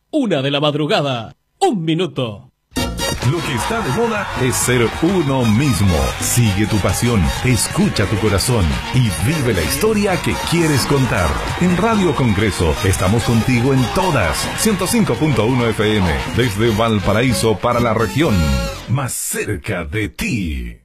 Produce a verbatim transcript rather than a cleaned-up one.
Una de la madrugada, un minuto. Lo que está de moda es ser uno mismo. Sigue tu pasión, escucha tu corazón y vive la historia que quieres contar. En Radio Congreso estamos contigo en todas. ciento cinco punto uno F M, desde Valparaíso para la región. Más cerca de ti.